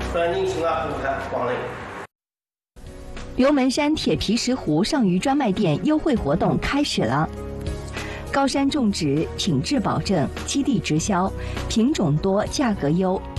欢迎新啊顾客光临。 刘门山铁皮石斛上虞专卖店优惠活动开始了。高山种植，品质保证，基地直销，品种多，价格优，